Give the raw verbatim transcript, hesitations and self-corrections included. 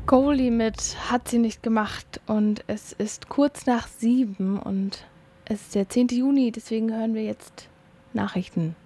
Go Limit hat sie nicht gemacht und es ist kurz nach sieben und es ist der zehnte Juni, deswegen hören wir jetzt Nachrichten.